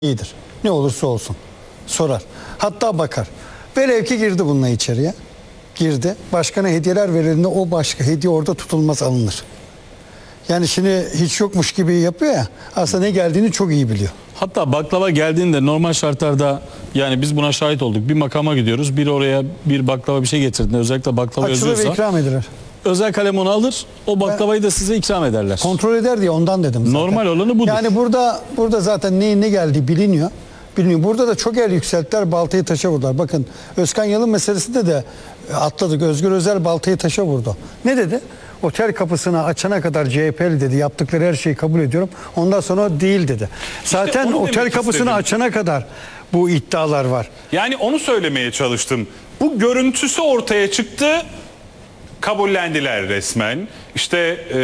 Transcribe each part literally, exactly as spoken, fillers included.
iyidir. Ne olursa olsun. Sorar. Hatta bakar. Velev ki girdi bununla içeriye. Girdi. Başkana hediyeler verildiğinde o başka hediye orada tutulmaz, alınır. Yani şimdi hiç yokmuş gibi yapıyor ya. Aslında ne geldiğini çok iyi biliyor. Hatta baklava geldiğinde normal şartlarda, yani biz buna şahit olduk. Bir makama gidiyoruz. Biri oraya bir baklava bir şey getirdiğinde, özellikle baklava Açılır yazıyorsa, ve ikram edilir. özel kalem onu alır. O baklavayı da size ikram ederler. Kontrol eder diye ondan dedim zaten. Normal olanı budur. Yani burada burada zaten neyin ne geldiği biliniyor. Biliniyor. Burada da çok el yükselttiler, baltayı taşa vurdular. Bakın Özkan Yalın meselesinde de atladık. Özgür Özel baltayı taşa vurdu. Ne dedi? Otel kapısını açana kadar C H P'li dedi. Yaptıkları her şeyi kabul ediyorum. Ondan sonra değil dedi. Zaten İşte otel kapısını istedim. açana kadar bu iddialar var. Yani onu söylemeye çalıştım. Bu görüntüsü ortaya çıktı. Kabullendiler resmen. İşte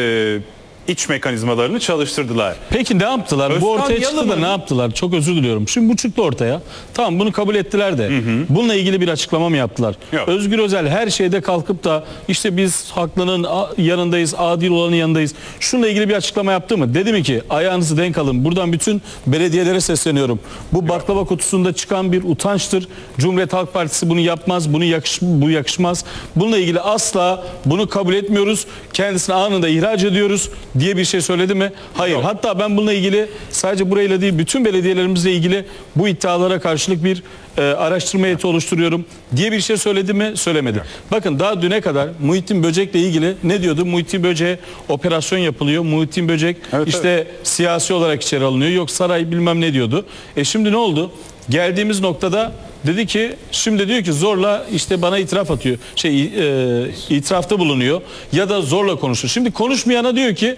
e, iç mekanizmalarını çalıştırdılar. Peki ne yaptılar? Özkan bu ortaya çıktı da Yalın'ın- ne yaptılar? Çok özür diliyorum. Şimdi bu çıktı ortaya. Tamam, bunu kabul ettiler de. Hı hı. Bununla ilgili bir açıklama mı yaptılar? Yok. Özgür Özel her şeyde kalkıp da işte biz haklının a- yanındayız, adil olanın yanındayız. Şununla ilgili bir açıklama yaptı mı? Dedi mi ki ayağınızı denk alın. Buradan bütün belediyelere sesleniyorum. Bu baklava kutusunda çıkan bir utançtır. Cumhuriyet Halk Partisi bunu yapmaz. Bunu yakış bu yakışmaz. Bununla ilgili asla bunu kabul etmiyoruz. Kendisini anında ihraç ediyoruz diye bir şey söyledi mi? Hayır. Yok. Hatta ben bununla ilgili sadece burayla değil bütün belediyelerimizle ilgili bu iddialara karşılık bir e, araştırma heyeti oluşturuyorum diye bir şey söyledi mi? Söylemedi. Evet. Bakın daha düne kadar Muhittin Böcek'le ilgili ne diyordu? Muhittin Böcek'e operasyon yapılıyor. Muhittin Böcek Evet, işte evet. siyasi olarak içeri alınıyor. Yok saray bilmem ne diyordu. E şimdi ne oldu? Geldiğimiz noktada dedi ki, şimdi diyor ki zorla işte bana itiraf atıyor. Şey e, itirafta bulunuyor ya da zorla konuşuyor. Şimdi konuşmayana diyor ki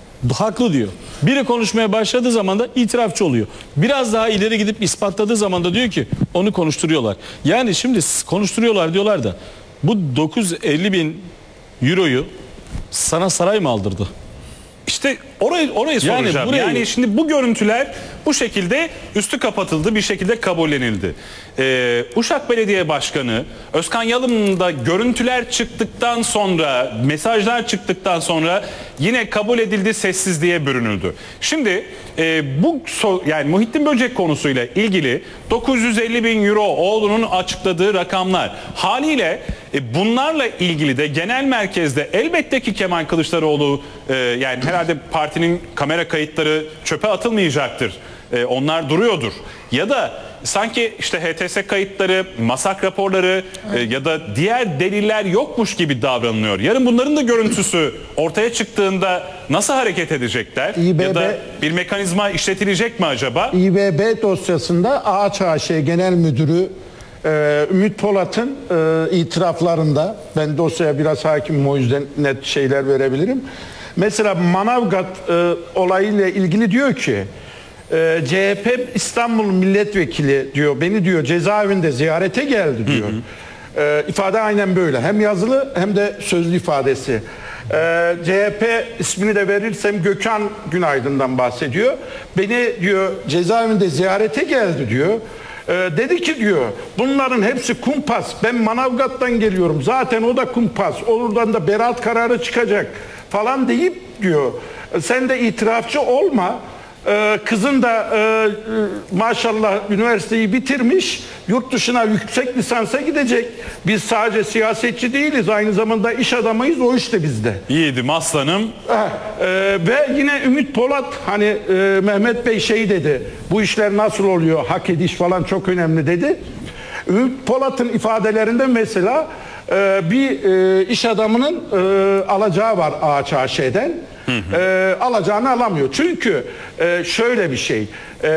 haklı diyor. Biri konuşmaya başladığı zaman da itirafçı oluyor. Biraz daha ileri gidip ispatladığı zaman da diyor ki onu konuşturuyorlar. Yani şimdi konuşturuyorlar diyorlar da bu dokuz yüz elli bin euroyu sana saray mı aldırdı? İşte orayı orayı Yani soracağım. burayı- Yani şimdi bu görüntüler bu şekilde üstü kapatıldı, bir şekilde kabullenildi. Ee, Uşak Belediye Başkanı Özkan Yalın'ın da görüntüler çıktıktan sonra, mesajlar çıktıktan sonra yine kabul edildi, sessizliğe bürünüldü. Şimdi e, bu so yani Muhittin Böcek konusuyla ilgili dokuz yüz elli bin euro oğlunun açıkladığı rakamlar. Haliyle e, bunlarla ilgili de genel merkezde elbette ki Kemal Kılıçdaroğlu e, yani herhalde partinin kamera kayıtları çöpe atılmayacaktır. E, onlar duruyordur. Ya da sanki işte H T S kayıtları, masak raporları e, ya da diğer deliller yokmuş gibi davranılıyor. Yarın bunların da görüntüsü ortaya çıktığında nasıl hareket edecekler? İ B B Ya da bir mekanizma işletilecek mi acaba? İ B B dosyasında Ağaç A Ş Genel Müdürü e, Ümit Polat'ın e, itiraflarında, ben dosyaya biraz hakimim o yüzden net şeyler verebilirim. Mesela Manavgat e, olayıyla ilgili diyor ki e, C H P İstanbul Milletvekili diyor beni diyor cezaevinde ziyarete geldi diyor. Hı hı. E, ifade aynen böyle, hem yazılı hem de sözlü ifadesi. Ee, C H P ismini de verirsem Gökhan Günaydın'dan bahsediyor. Beni diyor cezaevinde ziyarete geldi diyor. Ee, dedi ki diyor bunların hepsi kumpas. Ben Manavgat'tan geliyorum. Zaten o da kumpas. Oradan da beraat kararı çıkacak falan deyip diyor. Sen de itirafçı olma. Ee, kızın da e, maşallah üniversiteyi bitirmiş, yurt dışına yüksek lisansa gidecek. Biz sadece siyasetçi değiliz, aynı zamanda iş adamıyız, o işte bizde. Yiğidim aslanım. Heh, e, ve yine Ümit Polat hani e, Mehmet Bey şey dedi, bu işler nasıl oluyor, hak ediş falan çok önemli dedi. Ümit Polat'ın ifadelerinde mesela e, bir e, iş adamının e, alacağı var Ağaç A Ş'den. Hı hı. E, alacağını alamıyor. Çünkü e, şöyle bir şey. E,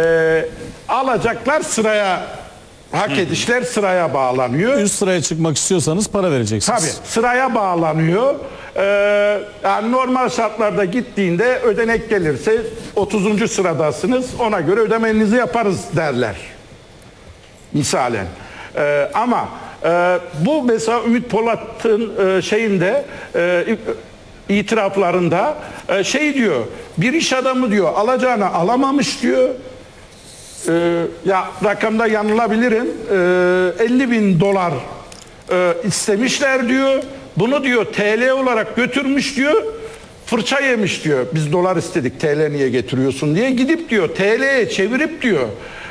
alacaklar sıraya, hak hı hı. edişler sıraya bağlanıyor. Üst sıraya çıkmak istiyorsanız para vereceksiniz. Tabii sıraya bağlanıyor. E, yani normal şartlarda gittiğinde ödenek gelirse otuzuncu sıradasınız. Ona göre ödemenizi yaparız derler. Misalen. E, ama e, bu mesela Ümit Polat'ın e, şeyinde e, itiraflarında e, şey diyor, bir iş adamı diyor alacağını alamamış diyor. E, ya rakamda yanılabilirim. E, elli bin dolar e, istemişler diyor. Bunu diyor T L olarak götürmüş diyor. Fırça yemiş diyor. Biz dolar istedik, T L niye getiriyorsun diye. Gidip diyor T L'ye çevirip diyor